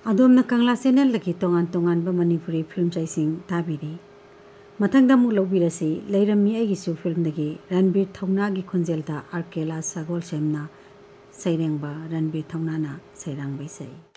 अदोमना कंगला channel लगी तोंगान तोंगान ब Manipuri film चाइसिंग ताबिरी मथंगदा मुक लौबिरसी लैरमी आइगिसु फिल्म दगी रणबीर थौनागी खुंजेलदा आर्केला सगोल सेमना सैरेंगबा रणबीर थौनाना सैरांग बैसै।